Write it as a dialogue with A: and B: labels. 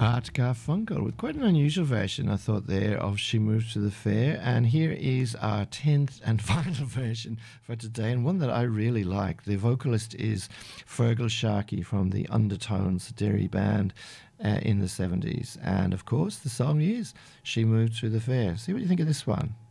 A: Art Garfunkel with quite an unusual version, I thought, there of She Moves to the Fair. And here is our 10th and final version for today, and one that I really like. The vocalist is Fergal Sharkey from the Undertones Derry band in the 70s. And of course, the song is She Moved to the Fair. See what you think of this one.